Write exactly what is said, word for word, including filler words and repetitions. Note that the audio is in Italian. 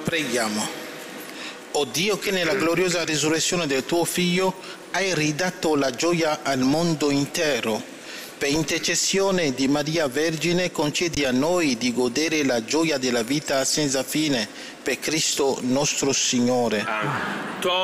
Preghiamo. O Dio, che nella gloriosa risurrezione del tuo Figlio hai ridato la gioia al mondo intero, per intercessione di Maria Vergine concedi a noi di godere la gioia della vita senza fine per Cristo nostro Signore. Amen.